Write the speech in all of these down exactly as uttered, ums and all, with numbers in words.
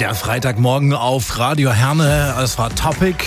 Der Freitagmorgen auf Radio Herne, es war Topic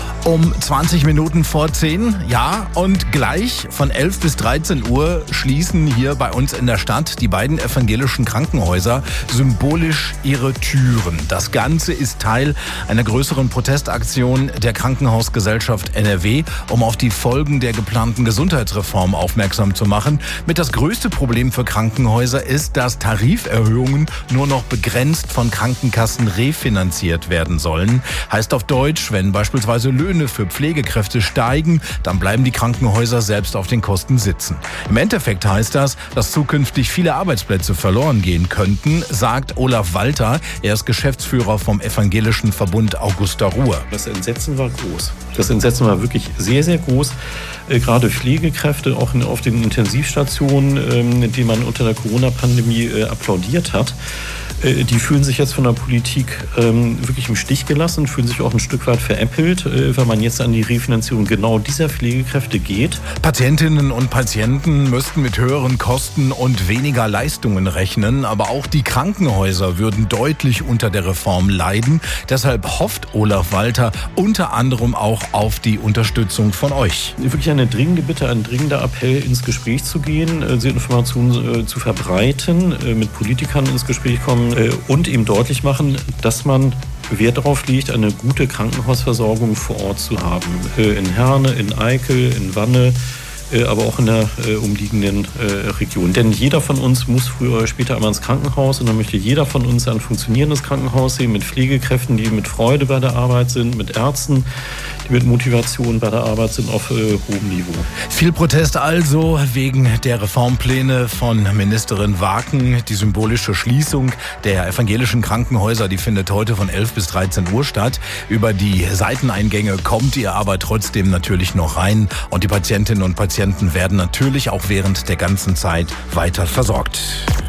um zwanzig Minuten vor zehn. Ja, und gleich von elf bis dreizehn Uhr schließen hier bei uns in der Stadt die beiden evangelischen Krankenhäuser symbolisch ihre Türen. Das Ganze ist Teil einer größeren Protestaktion der Krankenhausgesellschaft N R W, um auf die Folgen der geplanten Gesundheitsreform aufmerksam zu machen. Mit das größte Problem für Krankenhäuser ist, dass Tariferhöhungen nur noch begrenzt von Krankenkassen refinanziert werden sollen. Heißt auf Deutsch, wenn beispielsweise Löhne für Pflegekräfte steigen, dann bleiben die Krankenhäuser selbst auf den Kosten sitzen. Im Endeffekt heißt das, dass zukünftig viele Arbeitsplätze verloren gehen könnten, sagt Olaf Walter. Er ist Geschäftsführer vom Evangelischen Verbund Augusta Ruhr. Das Entsetzen war groß. Das Entsetzen war wirklich sehr, sehr groß. Äh, gerade Pflegekräfte, auch in, auf den Intensivstationen, ähm, die man unter der Corona-Pandemie äh, applaudiert hat, äh, die fühlen sich jetzt von der Politik ähm, wirklich im Stich gelassen, fühlen sich auch ein Stück weit veräppelt, äh, weil man jetzt an die Refinanzierung genau dieser Pflegekräfte geht. Patientinnen und Patienten müssten mit höheren Kosten und weniger Leistungen rechnen, aber auch die Krankenhäuser würden deutlich unter der Reform leiden. Deshalb hofft Olaf Walter unter anderem auch auf die Unterstützung von euch. Wirklich eine dringende Bitte, ein dringender Appell, ins Gespräch zu gehen, diese Informationen äh, zu verbreiten, äh, mit Politikern ins Gespräch kommen äh, und eben deutlich machen, dass man Wert darauf legt, eine gute Krankenhausversorgung vor Ort zu haben. Äh, in Herne, in Eickel, in Wanne, äh, aber auch in der äh, umliegenden äh, Region. Denn jeder von uns muss früher oder später einmal ins Krankenhaus und dann möchte jeder von uns ein funktionierendes Krankenhaus sehen mit Pflegekräften, die mit Freude bei der Arbeit sind, mit Ärzten, die mit Motivation bei der Arbeit sind auf äh, hohem Niveau. Viel Protest also wegen der Reformpläne von Ministerin Waken. Die symbolische Schließung der evangelischen Krankenhäuser, die findet heute von elf bis dreizehn Uhr statt. Über die Seiteneingänge kommt ihr aber trotzdem natürlich noch rein und die Patientinnen und Patienten werden natürlich auch während der ganzen Zeit weiter versorgt.